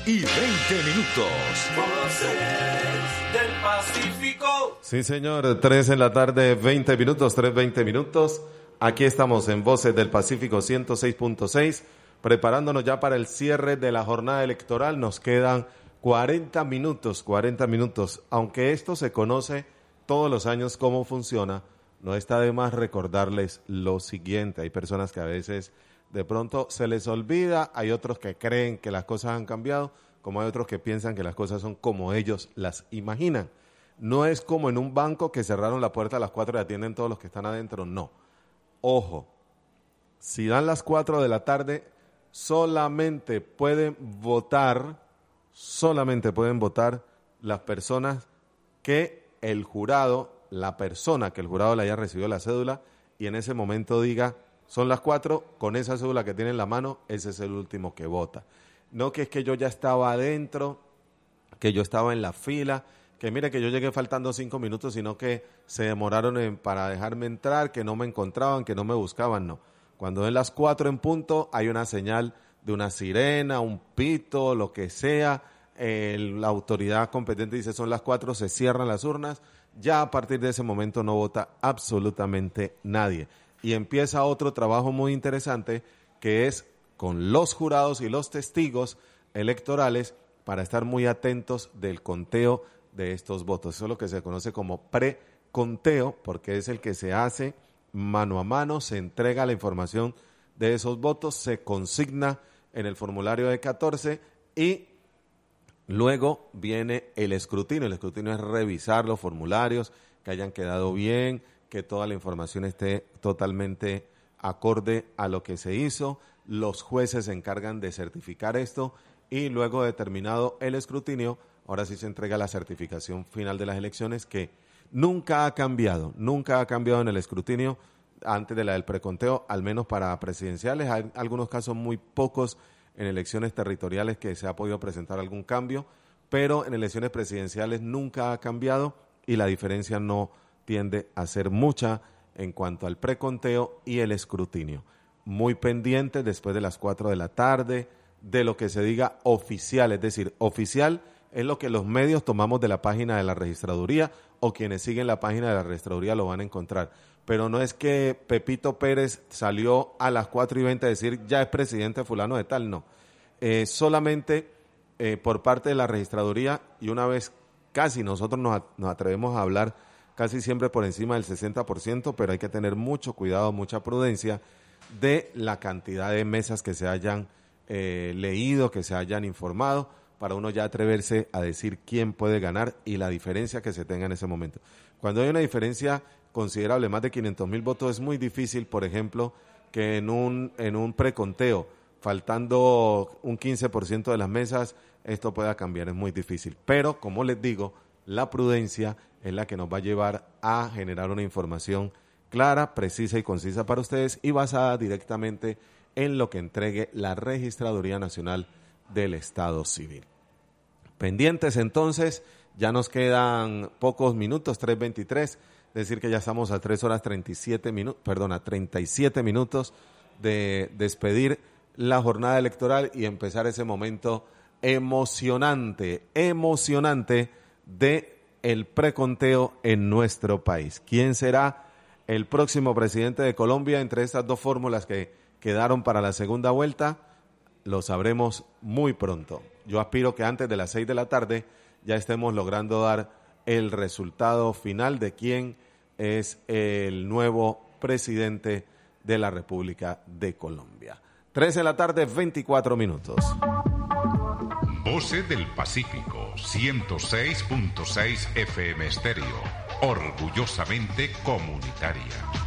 y 20 minutos. Voces del Pacífico. Sí, señor, 3 en la tarde, 20 minutos, 3:20 minutos. Aquí estamos en Voces del Pacífico 106.6, preparándonos ya para el cierre de la jornada electoral. Nos quedan 40 minutos, aunque esto se conoce todos los años cómo funciona. No está de más recordarles lo siguiente. Hay personas que a veces de pronto se les olvida, hay otros que creen que las cosas han cambiado, como hay otros que piensan que las cosas son como ellos las imaginan. No es como en un banco que cerraron la puerta a las 4 y atienden todos los que están adentro, no. Ojo, si dan las 4 de la tarde, solamente pueden votar las personas que el jurado, la persona que el jurado le haya recibido la cédula y en ese momento diga, son las 4, con esa cédula que tiene en la mano, ese es el último que vota. No que es que yo ya estaba adentro, que yo estaba en la fila, que mire que yo llegué faltando 5 minutos, sino que se demoraron para dejarme entrar, que no me encontraban, que no me buscaban, no. Cuando den las 4 en punto, hay una señal de una sirena, un pito, lo que sea, la autoridad competente dice son las 4, se cierran las urnas, ya a partir de ese momento no vota absolutamente nadie. Y empieza otro trabajo muy interesante que es con los jurados y los testigos electorales para estar muy atentos del conteo de estos votos. Eso es lo que se conoce como preconteo, porque es el que se hace mano a mano, se entrega la información de esos votos, se consigna en el formulario de 14 y luego viene el escrutinio. El escrutinio es revisar los formularios, que hayan quedado bien, que toda la información esté totalmente acorde a lo que se hizo. Los jueces se encargan de certificar esto y luego de terminado el escrutinio, ahora sí se entrega la certificación final de las elecciones que nunca ha cambiado en el escrutinio antes de la del preconteo, al menos para presidenciales. Hay algunos casos muy pocos en elecciones territoriales que se ha podido presentar algún cambio, pero en elecciones presidenciales nunca ha cambiado y la diferencia no tiende a ser mucha en cuanto al preconteo y el escrutinio. Muy pendiente después de las 4 de la tarde de lo que se diga oficial, es decir, oficial es lo que los medios tomamos de la página de la registraduría o quienes siguen la página de la registraduría lo van a encontrar. Pero no es que Pepito Pérez salió a las 4:20 a decir ya es presidente fulano de tal, no. Solamente por parte de la registraduría y una vez casi nosotros nos atrevemos a hablar casi siempre por encima del 60%, pero hay que tener mucho cuidado, mucha prudencia de la cantidad de mesas que se hayan leído, que se hayan informado, para uno ya atreverse a decir quién puede ganar y la diferencia que se tenga en ese momento. Cuando hay una diferencia considerable, más de 500,000 votos, es muy difícil, por ejemplo, que en un preconteo, faltando un 15% de las mesas, esto pueda cambiar, es muy difícil. Pero, como les digo, la prudencia es la que nos va a llevar a generar una información clara, precisa y concisa para ustedes y basada directamente en lo que entregue la Registraduría Nacional del Estado Civil. Pendientes entonces, ya nos quedan pocos minutos, 3:23, decir que ya estamos a 3 horas 37 minutos de despedir la jornada electoral y empezar ese momento emocionante de el preconteo en nuestro país. ¿Quién será el próximo presidente de Colombia entre estas dos fórmulas que quedaron para la segunda vuelta? Lo sabremos muy pronto. Yo aspiro que antes de las 6 de la tarde ya estemos logrando dar el resultado final de quién es el nuevo presidente de la República de Colombia. 3 de la tarde, 24 minutos. Voces del Pacífico, 106.6 FM Estéreo, orgullosamente comunitaria.